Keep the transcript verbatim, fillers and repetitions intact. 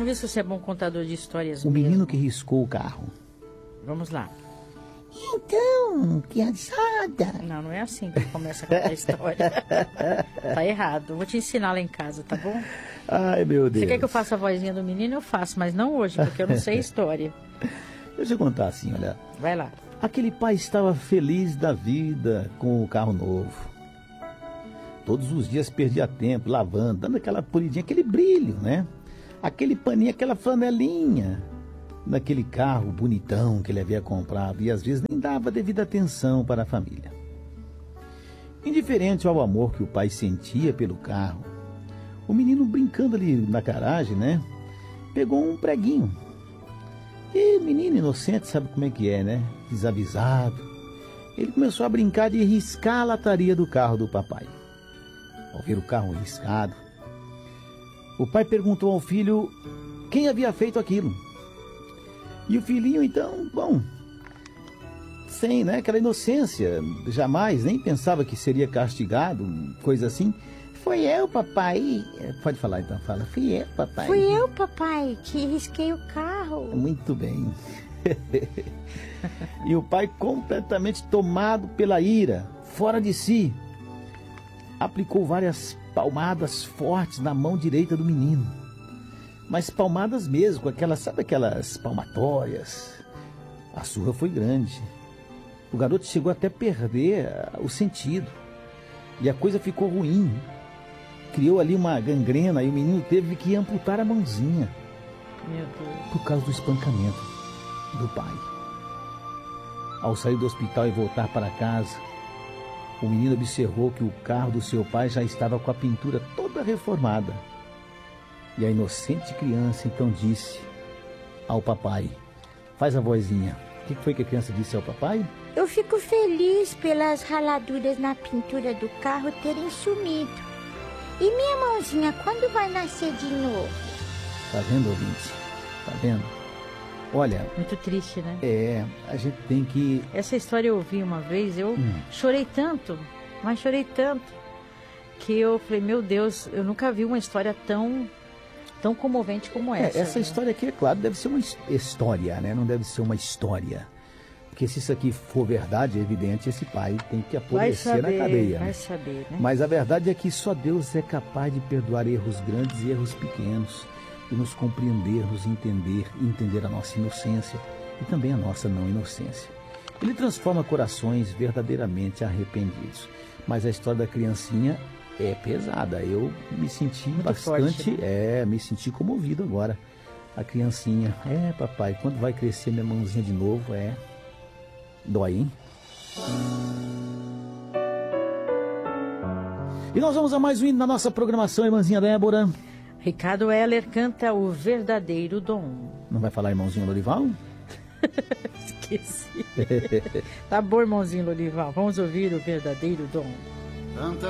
Vamos ver se você é bom contador de histórias O mesmo. menino que riscou o carro. Vamos lá. Então, criançada. Não, não é assim que começa a contar a história. Tá errado. Eu vou te ensinar lá em casa, tá bom? Ai, meu Deus. Você quer que eu faça a vozinha do menino? Eu faço, mas não hoje, porque eu não sei a história. Deixa eu contar assim, olha. Vai lá. Aquele pai estava feliz da vida com o carro novo. Todos os dias perdia tempo lavando, dando aquela polidinha, aquele brilho, né? Aquele paninho, aquela flanelinha naquele carro bonitão que ele havia comprado e às vezes nem dava devida atenção para a família. Indiferente ao amor que o pai sentia pelo carro, o menino brincando ali na garagem, né? Pegou um preguinho. E menino inocente, sabe como é que é, né? Desavisado. Ele começou a brincar de riscar a lataria do carro do papai. Ao ver o carro riscado, o pai perguntou ao filho quem havia feito aquilo. E o filhinho, então, bom, sem, né, aquela inocência, jamais, nem pensava que seria castigado, coisa assim. Foi eu, papai. Pode falar então, fala. Fui eu, papai. Fui eu, papai, que risquei o carro. Muito bem. E o pai, completamente tomado pela ira, fora de si, aplicou várias palmadas fortes na mão direita do menino. Mas palmadas mesmo, com aquelas, sabe aquelas palmatórias? A surra foi grande. O garoto chegou até a perder o sentido. E a coisa ficou ruim. Criou ali uma gangrena e o menino teve que amputar a mãozinha. Meu Deus. Por causa do espancamento do pai. Ao sair do hospital e voltar para casa, o menino observou que o carro do seu pai já estava com a pintura toda reformada. E a inocente criança então disse ao papai, faz a vozinha. O que foi que a criança disse ao papai? Eu fico feliz pelas raladuras na pintura do carro terem sumido. E minha mãozinha, quando vai nascer de novo? Tá vendo, ouvinte? Tá vendo? Olha... Muito triste, né? É, a gente tem que... Essa história eu ouvi uma vez, eu hum. chorei tanto, mas chorei tanto, que eu falei, meu Deus, eu nunca vi uma história tão... tão comovente como essa. É, essa né? história aqui, é claro, deve ser uma história, né? Não deve ser uma história. Porque se isso aqui for verdade, é evidente, esse pai tem que apodrecer na cadeia. Vai né? saber, né? Mas a verdade é que só Deus é capaz de perdoar erros grandes e erros pequenos, e nos compreender, nos entender, e entender a nossa inocência e também a nossa não inocência. Ele transforma corações verdadeiramente arrependidos. Mas a história da criancinha é pesada. Eu me senti Muito bastante, forte, né? é, me senti comovido agora. A criancinha, é papai, quando vai crescer minha mãozinha de novo, é, dói, hein? E nós vamos a mais um hino na nossa programação, irmãzinha Débora. Ricardo Heller canta O Verdadeiro Dom. Não vai falar irmãozinho Lorival? Esqueci. Tá bom, irmãozinho Lorival. Vamos ouvir O Verdadeiro Dom.